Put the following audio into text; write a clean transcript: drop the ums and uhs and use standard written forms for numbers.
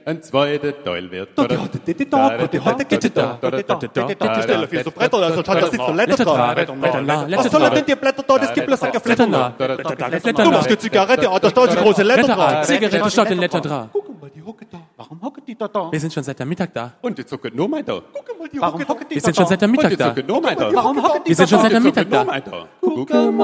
ein zweiter Teil wird. Die stellen viel so Bretter, also hat das nicht so Letter dran. Was sollen denn die Blätter da? Das gibt bloß ein Blätter dran. Du machst eine Zigarette, da steht die große Letter dran. Zigarette statt den Letter dran. Guck mal, die hocken da. Warum hocken die da? Wir sind schon seit der Mittag da. Und die zucken nur mal da. Guck mal, die hocken da. Wir sind schon seit der Und Mittag die da. zucken nur mal da. Warum hocken die Wir sind schon seit der Die Mittag zucken nur da. mal da. Guck mal.